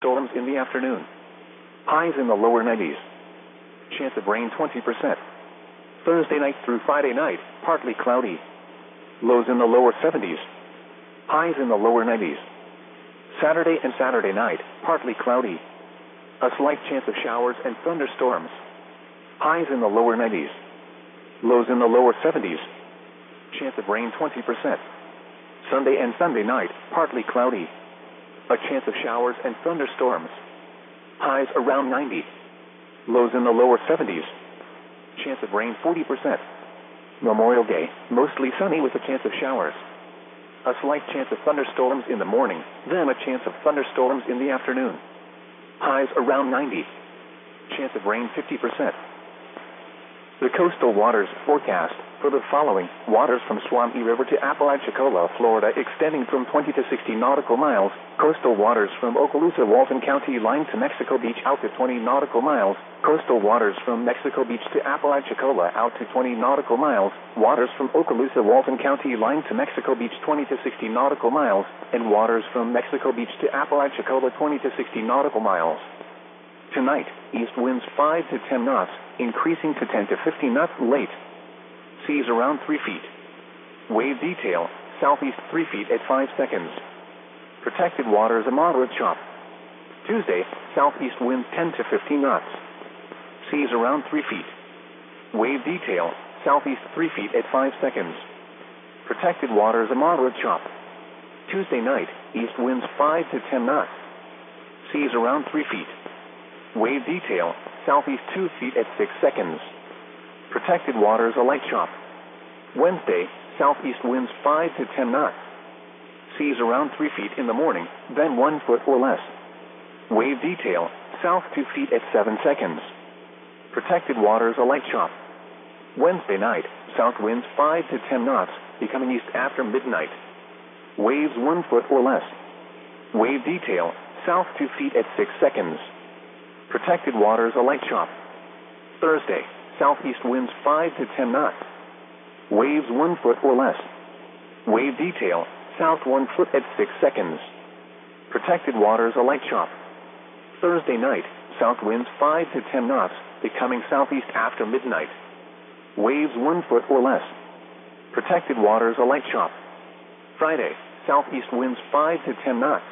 Storms in the afternoon. Highs in the lower 90s. Chance of rain 20%. Thursday night through Friday night, partly cloudy. Lows in the lower 70s. Highs in the lower 90s. Saturday and Saturday night, partly cloudy. A slight chance of showers and thunderstorms. Highs in the lower 90s. Lows in the lower 70s. Chance of rain 20%. Sunday and Sunday night, partly cloudy. A chance of showers and thunderstorms. Highs around 90. Lows in the lower 70s. Chance of rain 40%. Memorial Day, mostly sunny with a chance of showers. A slight chance of thunderstorms in the morning, then a chance of thunderstorms in the afternoon. Highs around 90. Chance of rain 50%. The coastal waters forecast for the following: waters from Suwannee River to Apalachicola, Florida, extending from 20 to 60 nautical miles. Coastal waters from Okaloosa, Walton County line to Mexico Beach out to 20 nautical miles. Coastal waters from Mexico Beach to Apalachicola out to 20 nautical miles. Waters from Okaloosa, Walton County line to Mexico Beach 20 to 60 nautical miles. And waters from Mexico Beach to Apalachicola 20 to 60 nautical miles. Tonight, east winds 5 to 10 knots, increasing to 10 to 15 knots late. Seas around 3 feet. Wave detail, southeast 3 feet at 5 seconds. Protected waters a moderate chop. Tuesday, southeast winds 10 to 15 knots. Seas around 3 feet. Wave detail, southeast 3 feet at 5 seconds. Protected waters a moderate chop. Tuesday night, east winds 5 to 10 knots. Seas around 3 feet. Wave detail, southeast 2 feet at 6 seconds. Protected waters a light chop. Wednesday, southeast winds 5 to 10 knots. Seas around 3 feet in the morning, then 1 foot or less. Wave detail, south 2 feet at 7 seconds. Protected waters a light chop. Wednesday night, south winds 5 to 10 knots, becoming east after midnight. Waves 1 foot or less. Wave detail, south 2 feet at 6 seconds. Protected waters a light chop. Thursday, southeast winds 5 to 10 knots. Waves 1 foot or less. Wave detail, south 1 foot at 6 seconds. Protected waters a light chop. Thursday night, south winds 5 to 10 knots, becoming southeast after midnight. Waves 1 foot or less. Protected waters a light chop. Friday, southeast winds 5 to 10 knots.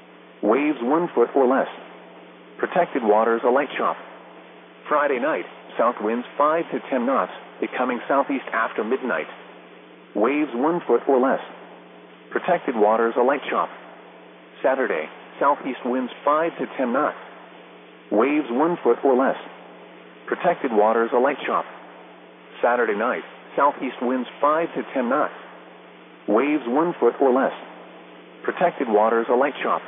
Waves 1 foot or less. Protected waters a light chop. Friday night, south winds 5 to 10 knots, becoming southeast after midnight. Waves 1 foot or less. Protected waters a light chop. Saturday, southeast winds 5 to 10 knots. Waves 1 foot or less. Protected waters a light chop. Saturday night, southeast winds 5 to 10 knots. Waves 1 foot or less. Protected waters a light chop.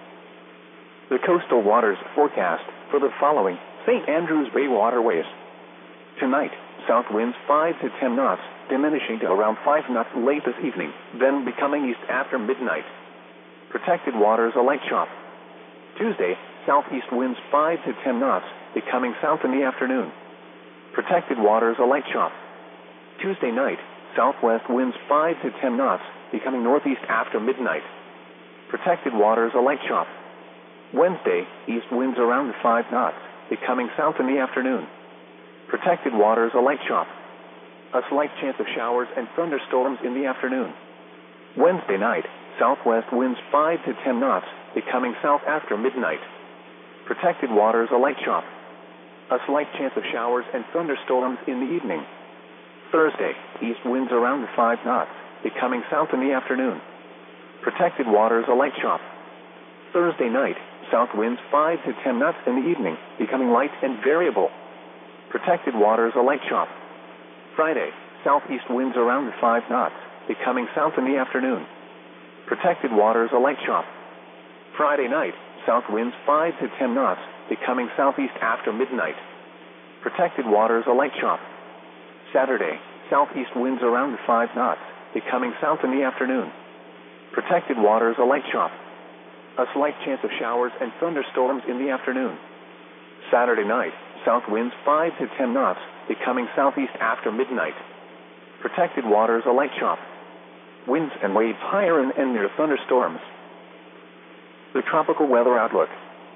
The coastal waters forecast for the following: St. Andrews Bay waterways. Tonight, south winds 5 to 10 knots, diminishing to around 5 knots late this evening, then becoming east after midnight. Protected waters a light chop. Tuesday, southeast winds 5 to 10 knots, becoming south in the afternoon. Protected waters a light chop. Tuesday night, southwest winds 5 to 10 knots, becoming northeast after midnight. Protected waters a light chop. Wednesday, east winds around 5 knots, becoming south in the afternoon. Protected waters a light chop. A slight chance of showers and thunderstorms in the afternoon. Wednesday night, southwest winds 5 to 10 knots, becoming south after midnight. Protected waters a light chop. A slight chance of showers and thunderstorms in the evening. Thursday, east winds around 5 knots, becoming south in the afternoon. Protected waters a light chop. Thursday night, south winds 5 to 10 knots in the evening, becoming light and variable. Protected waters a light chop. Friday, southeast winds around 5 knots, becoming south in the afternoon. Protected waters a light chop. Friday night, south winds 5 to 10 knots, becoming southeast after midnight. Protected waters a light chop. Saturday, southeast winds around 5 knots, becoming south in the afternoon. Protected waters a light chop. A slight chance of showers and thunderstorms in the afternoon. Saturday night, south winds 5 to 10 knots, becoming southeast after midnight. Protected waters a light chop. Winds and waves higher and near thunderstorms. The tropical weather outlook.